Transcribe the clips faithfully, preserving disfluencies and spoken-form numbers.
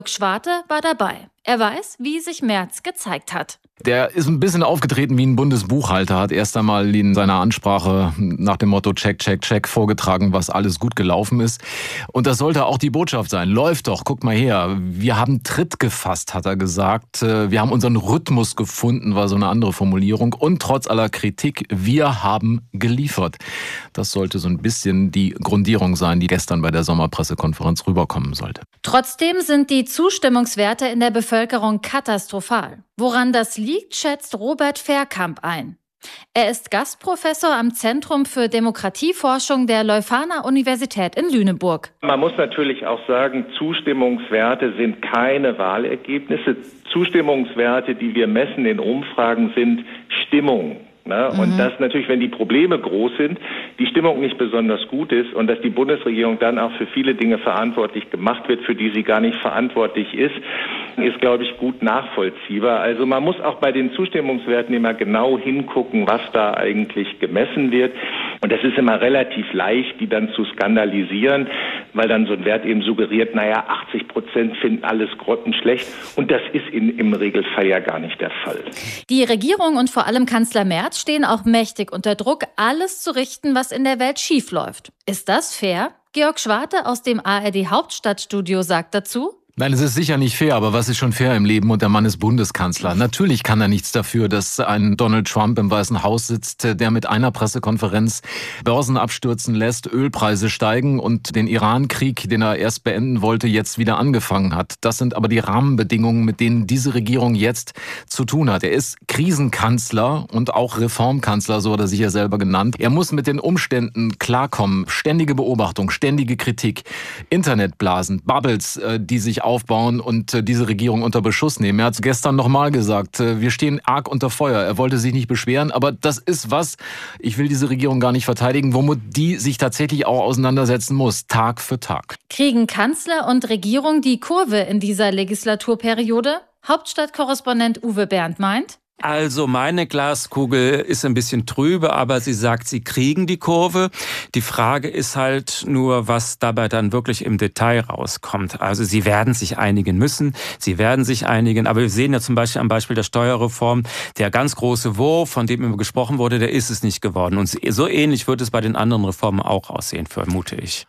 Schwarte war dabei. Er weiß, wie sich Merz gezeigt hat. Der ist ein bisschen aufgetreten wie ein Bundesbuchhalter, hat erst einmal in seiner Ansprache nach dem Motto Check, Check, Check vorgetragen, was alles gut gelaufen ist. Und das sollte auch die Botschaft sein. Läuft doch, guck mal her. Wir haben Tritt gefasst, hat er gesagt. Wir haben unseren Rhythmus gefunden, war so eine andere Formulierung. Und trotz aller Kritik, wir haben geliefert. Das sollte so ein bisschen die Grundierung sein, die gestern bei der Sommerpressekonferenz rüberkommen sollte. Trotzdem sind die Zustimmungswerte in der Bevölkerung katastrophal. Woran das liegt, schätzt Robert Verkamp ein. Er ist Gastprofessor am Zentrum für Demokratieforschung der Leuphana-Universität in Lüneburg. Man muss natürlich auch sagen, Zustimmungswerte sind keine Wahlergebnisse. Zustimmungswerte, die wir messen in Umfragen, sind Stimmung. Ne? Und mhm. dass natürlich, wenn die Probleme groß sind, die Stimmung nicht besonders gut ist und dass die Bundesregierung dann auch für viele Dinge verantwortlich gemacht wird, für die sie gar nicht verantwortlich ist, ist, glaube ich, gut nachvollziehbar. Also man muss auch bei den Zustimmungswerten immer genau hingucken, was da eigentlich gemessen wird. Und das ist immer relativ leicht, die dann zu skandalisieren, weil dann so ein Wert eben suggeriert, naja, achtzig Prozent finden alles grottenschlecht. Und das ist in, im Regelfall ja gar nicht der Fall. Die Regierung und vor allem Kanzler Merz stehen auch mächtig unter Druck, alles zu richten, was in der Welt schiefläuft. Ist das fair? Georg Schwarte aus dem A R D Hauptstadtstudio sagt dazu: Nein, es ist sicher nicht fair, aber was ist schon fair im Leben? Und der Mann ist Bundeskanzler. Natürlich kann er nichts dafür, dass ein Donald Trump im Weißen Haus sitzt, der mit einer Pressekonferenz Börsen abstürzen lässt, Ölpreise steigen und den Iran-Krieg, den er erst beenden wollte, jetzt wieder angefangen hat. Das sind aber die Rahmenbedingungen, mit denen diese Regierung jetzt zu tun hat. Er ist Krisenkanzler und auch Reformkanzler, so hat er sich ja selber genannt. Er muss mit den Umständen klarkommen. Ständige Beobachtung, ständige Kritik, Internetblasen, Bubbles, die sich aufbauen und diese Regierung unter Beschuss nehmen. Er hat es gestern nochmal gesagt, wir stehen arg unter Feuer. Er wollte sich nicht beschweren, aber das ist was, ich will diese Regierung gar nicht verteidigen, womit die sich tatsächlich auch auseinandersetzen muss, Tag für Tag. Kriegen Kanzler und Regierung die Kurve in dieser Legislaturperiode? Hauptstadtkorrespondent Uwe Bernd meint: Also meine Glaskugel ist ein bisschen trübe, aber sie sagt, sie kriegen die Kurve. Die Frage ist halt nur, was dabei dann wirklich im Detail rauskommt. Also sie werden sich einigen müssen, sie werden sich einigen, aber wir sehen ja zum Beispiel am Beispiel der Steuerreform, der ganz große Wurf, von dem immer gesprochen wurde, der ist es nicht geworden. Und so ähnlich wird es bei den anderen Reformen auch aussehen, vermute ich.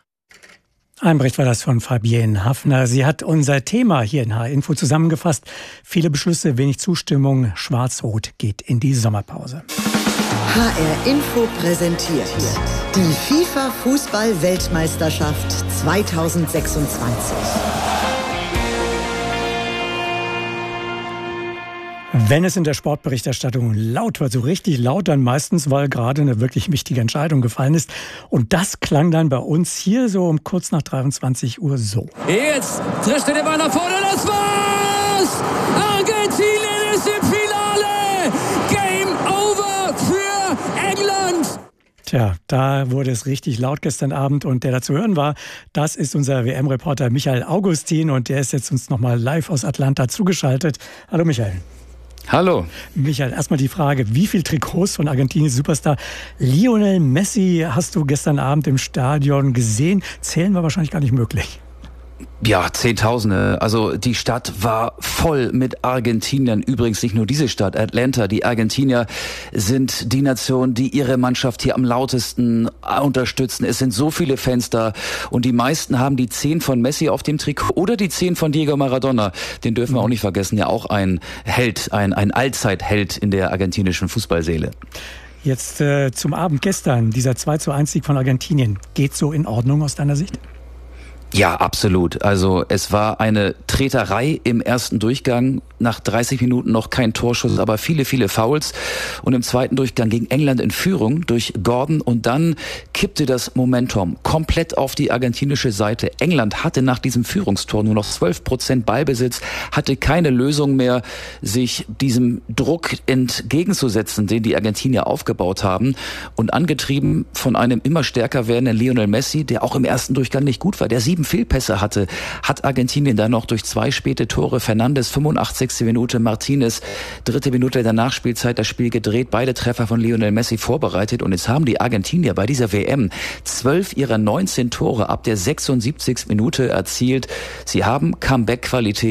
Ein Bericht war das von Fabienne Haffner. Sie hat unser Thema hier in H R-Info zusammengefasst. Viele Beschlüsse, wenig Zustimmung. Schwarz-Rot geht in die Sommerpause. H R-Info präsentiert die FIFA-Fußball-Weltmeisterschaft zweitausendsechsundzwanzig. Wenn es in der Sportberichterstattung laut wird, so richtig laut, dann meistens, weil gerade eine wirklich wichtige Entscheidung gefallen ist. Und das klang dann bei uns hier so um kurz nach dreiundzwanzig Uhr so. Jetzt trischt der Ball nach vorne, das war's! Argentinien ist im Finale! Game over für England! Tja, da wurde es richtig laut gestern Abend und der da zu hören war, das ist unser W M-Reporter Michael Augustin und der ist jetzt uns nochmal live aus Atlanta zugeschaltet. Hallo Michael. Hallo. Michael, erstmal die Frage, wie viele Trikots von Argentiniens Superstar Lionel Messi hast du gestern Abend im Stadion gesehen? Zählen war wahrscheinlich gar nicht möglich. Ja, Zehntausende. Also die Stadt war voll mit Argentiniern. Übrigens nicht nur diese Stadt, Atlanta. Die Argentinier sind die Nation, die ihre Mannschaft hier am lautesten unterstützen. Es sind so viele Fans da und die meisten haben die zehn von Messi auf dem Trikot oder die zehn von Diego Maradona. Den dürfen wir auch nicht vergessen. Ja, auch ein Held, ein, ein Allzeitheld in der argentinischen Fußballseele. Jetzt äh, zum Abend gestern, dieser zwei zu eins Sieg von Argentinien. Geht so in Ordnung aus deiner Sicht? Ja, absolut. Also es war eine Treterei im ersten Durchgang. Nach dreißig Minuten noch kein Torschuss, aber viele, viele Fouls. Und im zweiten Durchgang ging England in Führung durch Gordon. Und dann kippte das Momentum komplett auf die argentinische Seite. England hatte nach diesem Führungstor nur noch zwölf Prozent Ballbesitz, hatte keine Lösung mehr, sich diesem Druck entgegenzusetzen, den die Argentinier aufgebaut haben. Und angetrieben von einem immer stärker werdenden Lionel Messi, der auch im ersten Durchgang nicht gut war, der sieben Fehlpässe hatte, hat Argentinien dann noch durch zwei späte Tore, Fernandes fünfundachtzigste Minute, Martinez dritte Minute der Nachspielzeit das Spiel gedreht, beide Treffer von Lionel Messi vorbereitet und jetzt haben die Argentinier bei dieser W M zwölf ihrer neunzehn Tore ab der sechsundsiebzigsten Minute erzielt. Sie haben Comeback-Qualität.